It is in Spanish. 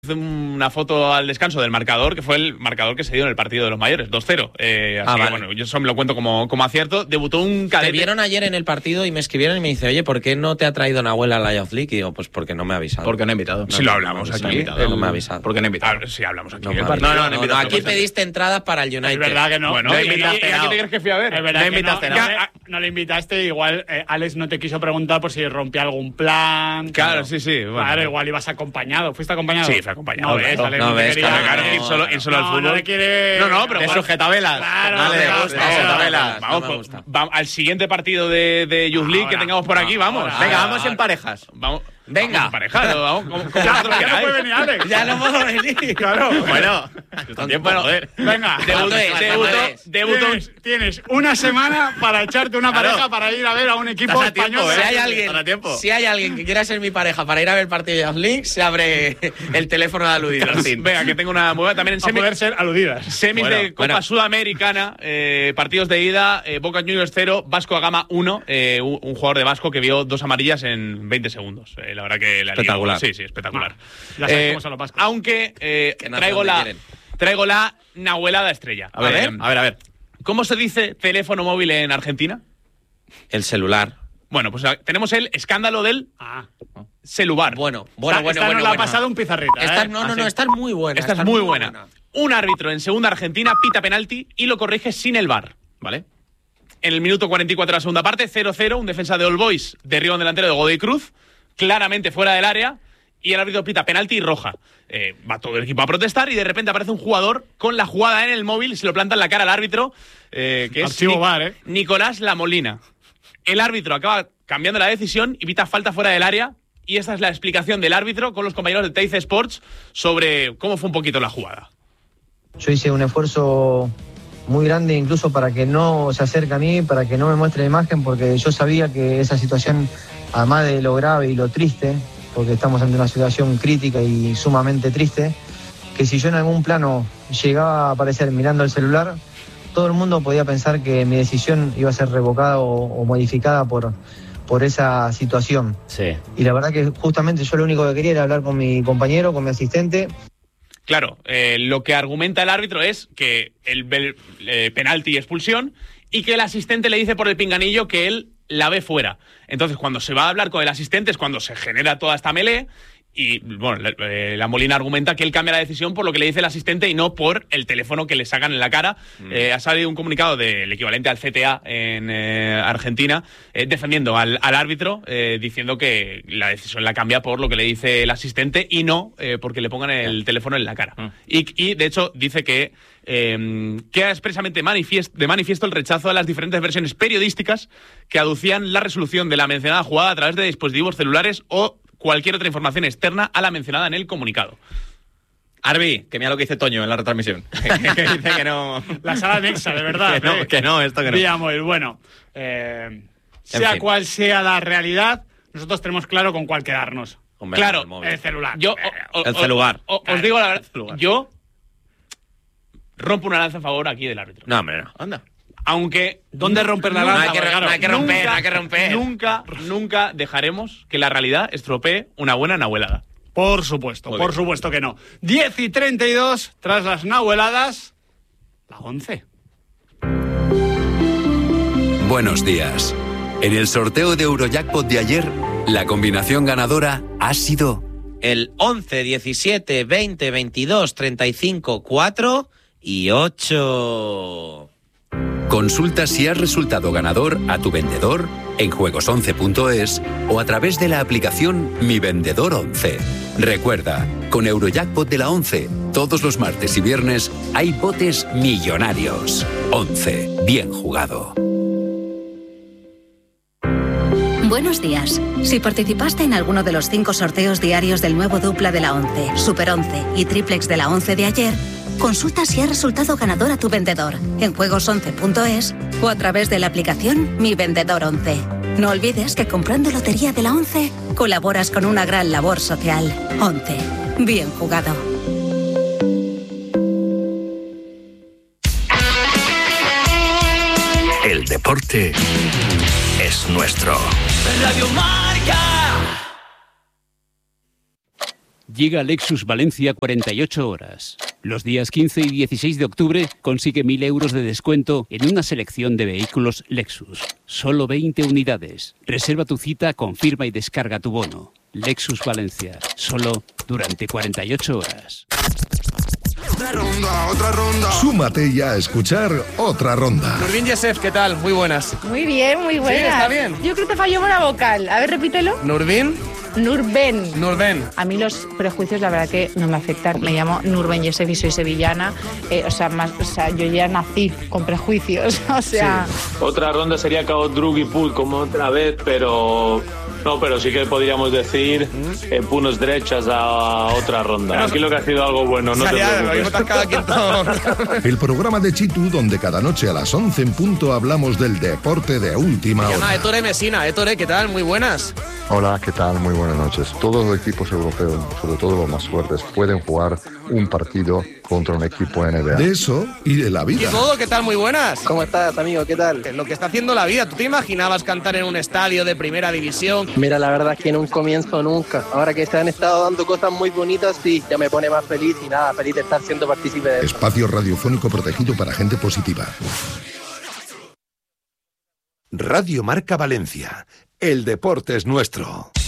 Una foto al descanso del marcador, que fue el marcador que se dio en el partido de los mayores, 2-0. Así que, vale. bueno, yo eso me lo cuento como acierto. Debutó un cadete. Te vieron ayer en el partido y me escribieron y me dice, oye, ¿por qué no te ha traído Nahuel a la Youth League? Y digo, pues porque no me ha avisado. Porque no he invitado. Si lo hablamos aquí. No me ha avisado. Porque no he invitado. Sí, hablamos aquí. No, aquí pediste entradas para el United. Es verdad que no. Bueno, no ¿y a quién te crees que fui a ver? Es verdad No que invitaste, no le invitaste. Igual Alex no te quiso preguntar por si rompía algún plan. Claro, sí. Bueno. Claro, igual ibas acompañado. ¿Fuiste acompañado? Sí, fui acompañado. No ves, claro. Alex, No ves, te quería- Claro, ir solo al fútbol. No le quiere... No, pero De bueno, sujetabelas. Claro, No le claro, gusta, claro. sujetabelas. Vamos, No me gusta. vamos al siguiente partido de Youth League que tengamos por aquí, vamos. Venga, vamos en parejas. Vamos. Venga. Vamos en pareja, vamos, como Ya vosotros no queráis. puede venir Alex. Ya no puedo venir. Claro. Bueno, tiempo, joder. Venga. Tienes una semana para echarte una Claro. pareja para ir a ver a un equipo Estás a español. tiempo, Si ¿eh? hay Para tiempo. si hay alguien que quiera ser mi pareja para ir a ver el partido de Youth League, se abre el teléfono de aludidos. Venga, que tengo una nueva también en A poder ser aludidas. semis Bueno, de Copa Sudamericana, partidos de ida, Boca Juniors 0, Vasco da Gama 1, un jugador de Vasco que vio 2 amarillas en 20 segundos. La verdad que la Espectacular. lió. Sí, espectacular. Ya sabes cómo son los vascos. Aunque Que no sé traigo dónde la quieren. traigo la nahuelada estrella. A ver. ¿Cómo se dice teléfono móvil en Argentina? El celular. Bueno, pues tenemos el escándalo del Ah. celular. Bueno. Esta nos la ha pasado un pizarrita. Esta, ¿eh? no, esta es muy buena. Esta es muy buena. Un árbitro en segunda Argentina pita penalti y lo corrige sin el VAR. Vale. En el minuto 44 de la segunda parte, 0-0, un defensa de All Boys derriba un delantero de Godoy Cruz, claramente fuera del área, y el árbitro pita penalti y roja. Va todo el equipo a protestar y de repente aparece un jugador con la jugada en el móvil y se lo planta en la cara al árbitro, que es Archivo VAR, Nicolás Lamolina. El árbitro acaba cambiando la decisión y pita falta fuera del área, y esta es la explicación del árbitro con los compañeros de Teis Sports sobre cómo fue un poquito la jugada. Yo hice un esfuerzo muy grande incluso para que no se acerque a mí, para que no me muestre la imagen, porque yo sabía que esa situación, además de lo grave y lo triste, porque estamos ante una situación crítica y sumamente triste, que si yo en algún plano llegaba a aparecer mirando el celular, todo el mundo podía pensar que mi decisión iba a ser revocada o modificada por esa situación. Sí. Y la verdad que justamente yo lo único que quería era hablar con mi compañero, con mi asistente. Claro, lo que argumenta el árbitro es que el penalti y expulsión, y que el asistente le dice por el pinganillo que él la ve fuera. Entonces, cuando se va a hablar con el asistente es cuando se genera toda esta melee. Y bueno, la Molina argumenta que él cambia la decisión por lo que le dice el asistente y no por el teléfono que le sacan en la cara. Ha salido un comunicado del equivalente al CTA en Argentina defendiendo al árbitro, diciendo que la decisión la cambia por lo que le dice el asistente y no porque le pongan el teléfono en la cara. Y de hecho dice que queda expresamente de manifiesto el rechazo a las diferentes versiones periodísticas que aducían la resolución de la mencionada jugada a través de dispositivos celulares o cualquier otra información externa a la mencionada en el comunicado. Arbi, que mira lo que dice Toño en la retransmisión. Que dice que no. La sala anexa, de verdad. que no, esto que no. Vía móvil. Bueno, sea fin. cual sea la realidad, nosotros tenemos claro con cuál quedarnos. Hombre, Claro, el móvil. El celular. Yo El celular. os digo la verdad, celular. yo rompo una lanza a favor aquí del árbitro. No, hombre, no. Anda. Aunque ¿Dónde romper la No lanza? hay que Porque, claro, no hay que romper. Nunca dejaremos que la realidad estropee una buena nahuelada. Por supuesto que no. 10:32, tras las nahueladas, la 11. Buenos días. En el sorteo de Eurojackpot de ayer, la combinación ganadora ha sido El 11, 17, 20, 22, 35, 4 y 8. Consulta si has resultado ganador a tu vendedor en juegos11.es o a través de la aplicación Mi Vendedor 11. Recuerda, con Eurojackpot de la 11, todos los martes y viernes hay botes millonarios. 11. Bien jugado. Buenos días. Si participaste en alguno de los 5 sorteos diarios del nuevo dupla de la 11, Super 11 y triplex de la 11 de ayer, consulta si ha resultado ganador a tu vendedor en juegos11.es o a través de la aplicación Mi Vendedor 11. No olvides que comprando Lotería de la 11 colaboras con una gran labor social. 11. Bien jugado. El deporte es nuestro. Radio Marca. Llega Lexus Valencia 48 horas. Los días 15 y 16 de octubre consigue 1.000 euros de descuento en una selección de vehículos Lexus. Solo 20 unidades. Reserva tu cita, confirma y descarga tu bono. Lexus Valencia. Solo durante 48 horas. Otra ronda. Súmate ya a escuchar Otra Ronda. Nurbin Yesef, ¿qué tal? Muy buenas. Muy bien, muy buenas. Sí, está bien. Yo creo que te falló una vocal. A ver, repítelo. Nurbin. Nurben. A mí los prejuicios, la verdad que no me afectan. Me llamo Nurben Yesef y soy sevillana. Yo ya nací con prejuicios. Sí. Otra ronda sería Cao Drug y Pool como otra vez, pero sí que podríamos decir punos derechas a otra ronda. Aquí lo que ha sido algo bueno, no te preocupes. El programa de Chitu, donde cada noche a las 11 en punto hablamos del deporte de última hora. Llama Ettore Messina. Ettore, ¿qué tal? Muy buenas. Hola, ¿qué tal? Muy buenas noches. Todos los equipos europeos, sobre todo los más fuertes, pueden jugar un partido contra un equipo NBA. De eso y de la vida. ¿Y todo? ¿Qué tal? Muy buenas. ¿Cómo estás, amigo? ¿Qué tal? Lo que está haciendo la vida. ¿Tú te imaginabas cantar en un estadio de primera división? Mira, la verdad es que en un comienzo nunca. Ahora que se han estado dando cosas muy bonitas, sí, ya me pone más feliz y nada, feliz de estar siendo partícipe de eso. Espacio radiofónico protegido para gente positiva. Radio Marca Valencia. El deporte es nuestro.